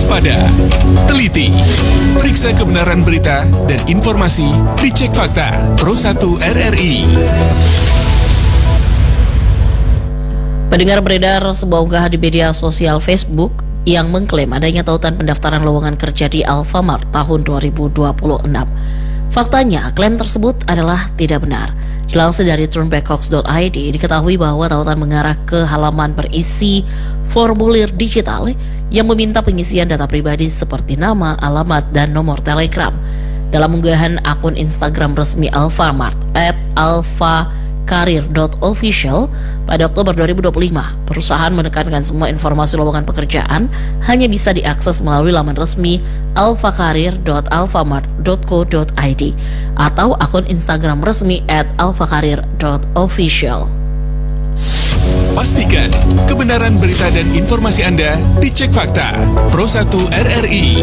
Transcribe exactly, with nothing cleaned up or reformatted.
waspada, teliti, periksa kebenaran berita dan informasi, dicek fakta. Pro satu R R I. Pendengar, beredar sebuah unggahan di media sosial Facebook yang mengklaim adanya tautan pendaftaran lowongan kerja di Alfamart tahun dua ribu dua puluh enam. Faktanya, klaim tersebut adalah tidak benar. Dilansir dari turnbackhoax dot I D, diketahui bahwa tautan mengarah ke halaman berisi formulir digital yang meminta pengisian data pribadi seperti nama, alamat, dan nomor telegram. Dalam unggahan akun Instagram resmi Alfamart at alfakarir dot official pada Oktober dua ribu dua puluh lima, perusahaan menekankan semua informasi lowongan pekerjaan hanya bisa diakses melalui laman resmi alfakarir dot alfamart dot co dot I D atau akun Instagram resmi at alfakarir dot official. Pastikan kebenaran berita dan informasi Anda dicek fakta. Pro satu R R I.